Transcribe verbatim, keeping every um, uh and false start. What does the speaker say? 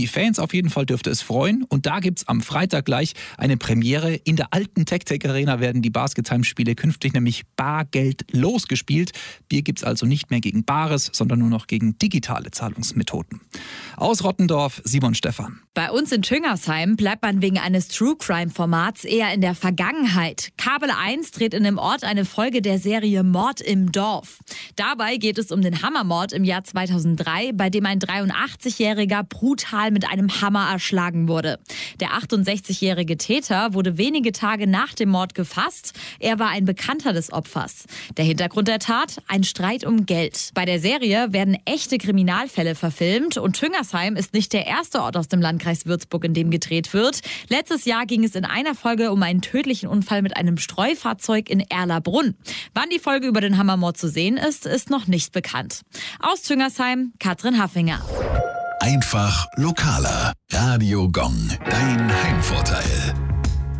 Die Fans auf jeden Fall dürfte es freuen. Und da gibt's am Freitag gleich eine Premiere. In der alten Tech-Tech Arena werden die Basketball-Spiele künftig nämlich bargeldlos gespielt. Bier gibt's also nicht mehr gegen Bares, sondern nur noch gegen digitale Zahlungsmethoden. Aus Rottendorf, Simon Stephan. Bei uns in Tüngersheim bleibt man wegen eines True-Crime-Formats eher in der Vergangenheit. Kabel eins dreht in dem Ort eine Folge der Serie Mord im Dorf. Dabei geht es um den Hammermord im Jahr zweitausenddrei, bei dem ein dreiundachtzigjähriger brutal mit einem Hammer erschlagen wurde. Der achtundsechzigjährige Täter wurde wenige Tage nach dem Mord gefasst. Er war ein Bekannter des Opfers. Der Hintergrund der Tat? Ein Streit um Geld. Bei der Serie werden echte Kriminalfälle verfilmt und Tüngersheim ist nicht der erste Ort aus dem Landkreis Würzburg, in dem gedreht wird. Letztes Jahr ging es in einer Folge um einen tödlichen Unfall mit einem Streufahrzeug in Erlabrunn. Wann die Folge über den Hammermord zu sehen ist, ist noch nicht bekannt. Aus Tüngersheim, Katrin Haffinger. Einfach lokaler. Radio Gong, dein Heimvorteil.